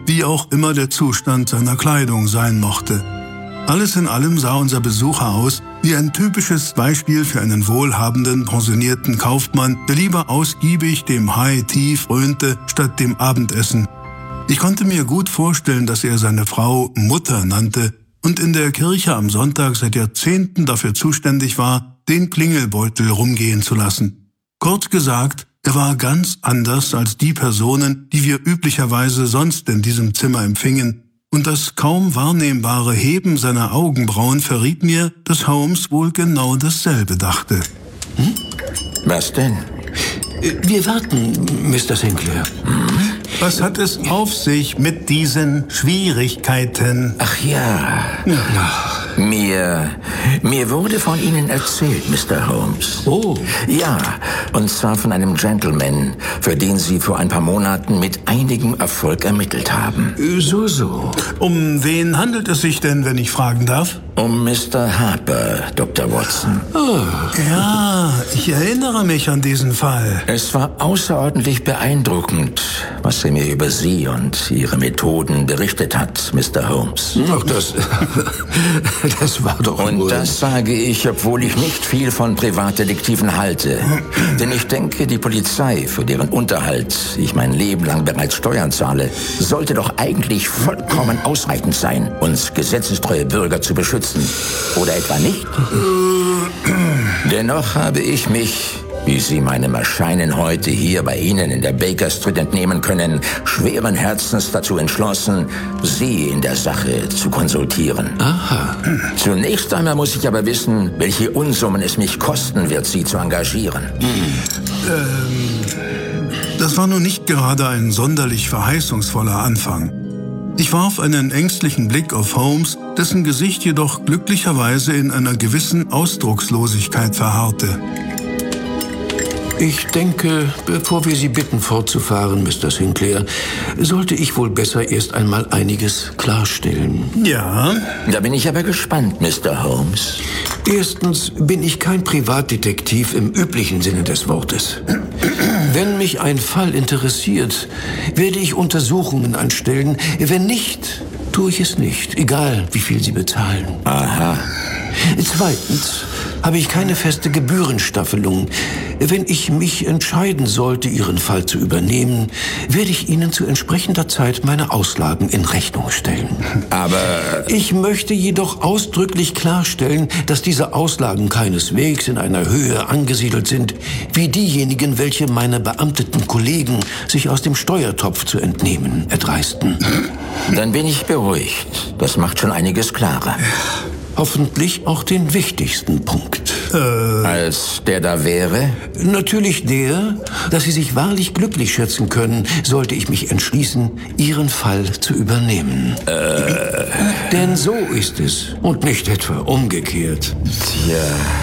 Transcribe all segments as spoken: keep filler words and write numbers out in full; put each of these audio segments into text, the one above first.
wie auch immer der Zustand seiner Kleidung sein mochte. Alles in allem sah unser Besucher aus wie ein typisches Beispiel für einen wohlhabenden, pensionierten Kaufmann, der lieber ausgiebig dem High Tea frönte, statt dem Abendessen. Ich konnte mir gut vorstellen, dass er seine Frau Mutter nannte und in der Kirche am Sonntag seit Jahrzehnten dafür zuständig war, den Klingelbeutel rumgehen zu lassen. Kurz gesagt, er war ganz anders als die Personen, die wir üblicherweise sonst in diesem Zimmer empfingen, und das kaum wahrnehmbare Heben seiner Augenbrauen verriet mir, dass Holmes wohl genau dasselbe dachte. Hm? Was denn? Wir warten, Mister Sinclair. Hm? Was hat es auf sich mit diesen Schwierigkeiten? Ach ja. ja. Mir, mir wurde von Ihnen erzählt, Mister Holmes. Oh. Ja, und zwar von einem Gentleman, für den Sie vor ein paar Monaten mit einigem Erfolg ermittelt haben. So, so. Um wen handelt es sich denn, wenn ich fragen darf? Um Mister Harper, Doktor Watson. Oh. Ja, ich erinnere mich an diesen Fall. Es war außerordentlich beeindruckend, was er mir über Sie und Ihre Methoden berichtet hat, Mister Holmes. Ach, das... Das war doch Und wohl... das sage ich, obwohl ich nicht viel von Privatdetektiven halte. Denn ich denke, die Polizei, für deren Unterhalt ich mein Leben lang bereits Steuern zahle, sollte doch eigentlich vollkommen ausreichend sein, uns gesetzestreue Bürger zu beschützen. Oder etwa nicht? Dennoch habe ich mich, wie Sie meinem Erscheinen heute hier bei Ihnen in der Baker Street entnehmen können, schweren Herzens dazu entschlossen, Sie in der Sache zu konsultieren. Aha. Zunächst einmal muss ich aber wissen, welche Unsummen es mich kosten wird, Sie zu engagieren. Hm. Ähm, das war nun nicht gerade ein sonderlich verheißungsvoller Anfang. Ich warf einen ängstlichen Blick auf Holmes, dessen Gesicht jedoch glücklicherweise in einer gewissen Ausdruckslosigkeit verharrte. Ich denke, bevor wir Sie bitten, fortzufahren, Mister Sinclair, sollte ich wohl besser erst einmal einiges klarstellen. Ja? Da bin ich aber gespannt, Mister Holmes. Erstens bin ich kein Privatdetektiv im üblichen Sinne des Wortes. Wenn mich ein Fall interessiert, werde ich Untersuchungen anstellen. Wenn nicht, tue ich es nicht, egal wie viel Sie bezahlen. Aha. Zweitens habe ich keine feste Gebührenstaffelung. Wenn ich mich entscheiden sollte, Ihren Fall zu übernehmen, werde ich Ihnen zu entsprechender Zeit meine Auslagen in Rechnung stellen. Aber... Ich möchte jedoch ausdrücklich klarstellen, dass diese Auslagen keineswegs in einer Höhe angesiedelt sind, wie diejenigen, welche meine beamteten Kollegen sich aus dem Steuertopf zu entnehmen erdreisten. Dann bin ich beruhigt. Das macht schon einiges klarer. Hoffentlich auch den wichtigsten Punkt. Äh. Als der da wäre? Natürlich der, dass Sie sich wahrlich glücklich schätzen können, sollte ich mich entschließen, Ihren Fall zu übernehmen. Äh. Denn so ist es und nicht etwa umgekehrt. Tja...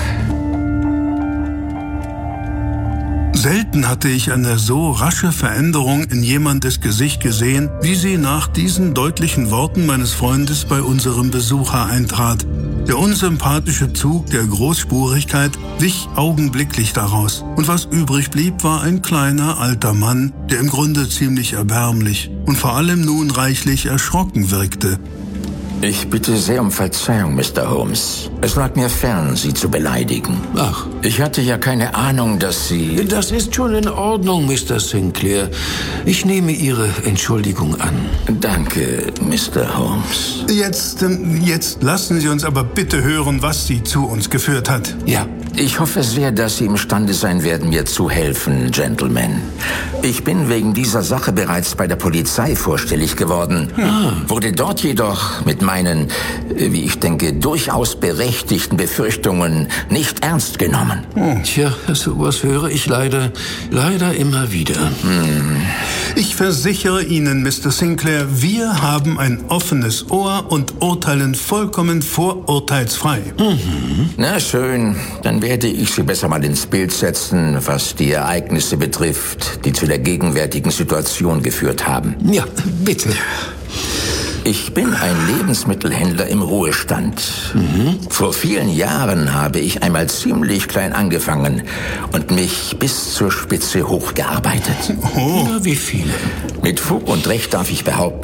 Selten hatte ich eine so rasche Veränderung in jemandes Gesicht gesehen, wie sie nach diesen deutlichen Worten meines Freundes bei unserem Besucher eintrat. Der unsympathische Zug der Großspurigkeit wich augenblicklich daraus. Und was übrig blieb, war ein kleiner, alter Mann, der im Grunde ziemlich erbärmlich und vor allem nun reichlich erschrocken wirkte. Ich bitte sehr um Verzeihung, Mister Holmes. Es lag mir fern, Sie zu beleidigen. Ach. Ich hatte ja keine Ahnung, dass Sie... Das ist schon in Ordnung, Mister Sinclair. Ich nehme Ihre Entschuldigung an. Danke, Mister Holmes. Jetzt, jetzt lassen Sie uns aber bitte hören, was Sie zu uns geführt hat. Ja. Ich hoffe sehr, dass Sie imstande sein werden, mir zu helfen, Gentlemen. Ich bin wegen dieser Sache bereits bei der Polizei vorstellig geworden, ah. wurde dort jedoch mit meinen, wie ich denke, durchaus berechtigten Befürchtungen nicht ernst genommen. Hm. Tja, sowas höre ich leider, leider immer wieder. Hm. Ich versichere Ihnen, Mister Sinclair, wir haben ein offenes Ohr und urteilen vollkommen vorurteilsfrei. Mhm. Na schön, dann werde ich Sie besser mal ins Bild setzen, was die Ereignisse betrifft, die zu der gegenwärtigen Situation geführt haben. Ja, bitte. Ich bin ein Lebensmittelhändler im Ruhestand. Mhm. Vor vielen Jahren habe ich einmal ziemlich klein angefangen und mich bis zur Spitze hochgearbeitet. Oh. Na, wie viele? Mit Fug und Recht darf ich behaupten,